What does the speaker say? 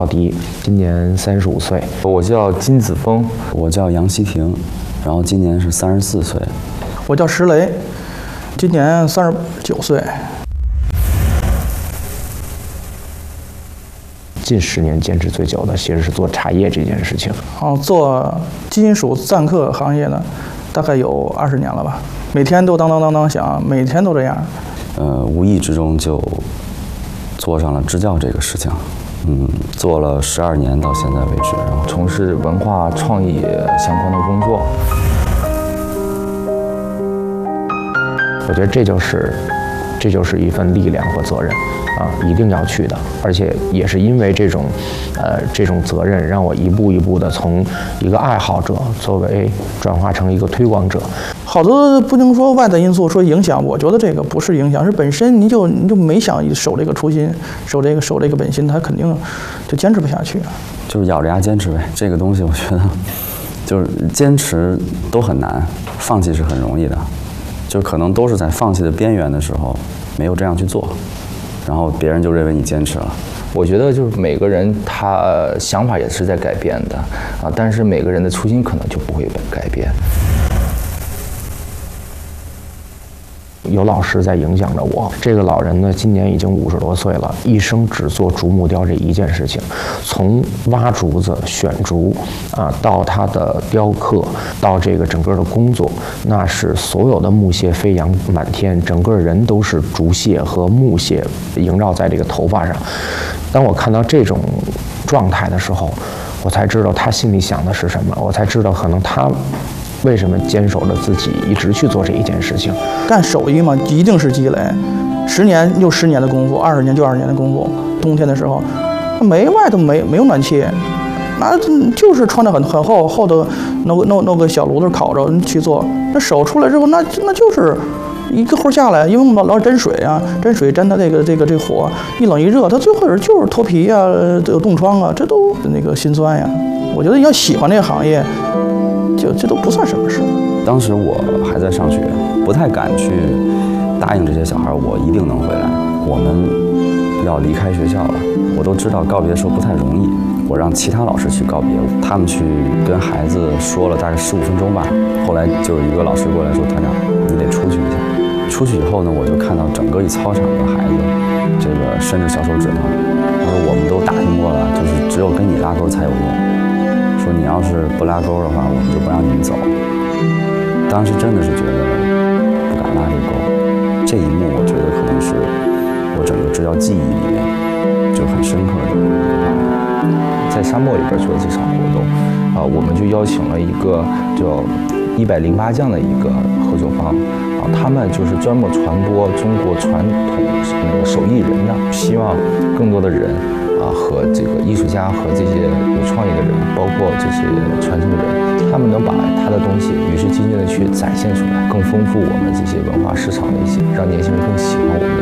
老迪今年35岁， 我叫金子峰， 我叫杨希婷，然后今年是34岁。 我叫石雷，今年39岁。 近10年坚持最久的其实是做茶叶这件事情。 做金属赞刻行业的，大概有20年了吧，每天都当当当当响，每天都这样。 无意之中就做上了支教这个事情。做了12年到现在为止，然后从事文化创意相关的工作。 我觉得这就是一份力量和责任啊，一定要去的。而且也是因为这种责任，让我一步一步的从一个爱好者作为转化成一个推广者。 好多不能说外在因素说影响，我觉得这个不是影响，是本身你就没想守这个初心，守这个本心，他肯定就坚持不下去。 就是咬着牙坚持呗。这个东西我觉得就是坚持都很难，放弃是很容易的。就可能都是在放弃的边缘的时候没有这样去做，然后别人就认为你坚持了。 我觉得就是每个人他想法也是在改变的啊，但是每个人的初心可能就不会改变。 有老师在影响着我。这个老人呢，今年已经50多岁了，一生只做竹木雕这一件事情，从挖竹子、选竹到他的雕刻，到这个整个的工作，那是所有的木屑飞扬满天，整个人都是竹屑和木屑萦绕在这个头发上。当我看到这种状态的时候，我才知道他心里想的是什么，我才知道可能他为什么坚守着自己一直去做这一件事情。 干手艺嘛，一定是积累，10年就10年的功夫，20年就20年的功夫。冬天的时候，外头没有暖气，那就是穿着很厚的弄个小炉子烤着去做。那手出来之后，那就是一个活下来，因为我们老沾水啊，沾它这个火一冷一热，它最后就是脱皮啊，有冻疮啊，这都那个心酸呀。我觉得要喜欢这个行业，这都不算什么事。 当时我还在上学，不太敢去答应这些小孩我一定能回来，我们要离开学校了。我都知道告别的时候不太容易，我让其他老师去告别，他们去跟孩子说了大概15分钟吧。后来就有一个老师过来说，团长你得出去一下。出去以后呢，我就看到整个一操场的孩子这个伸着小手指头，他说我们都打听过了，就是只有跟你拉钩才有用，说你要是不拉钩的话，我们就不让你们走。当时真的是觉得不敢拉这钩，这一幕我觉得可能是我整个支教记忆里面就很深刻的。 在沙漠里边做的这场活动我们就邀请了一个叫108匠的一个合作方他们就是专门传播中国传统那个手艺人的，希望更多的人和这个艺术家和这些有创意的人，包括这些传承人，他们能把他的东西与时俱进的去展现出来，更丰富我们这些文化市场的一些，让年轻人更喜欢我们的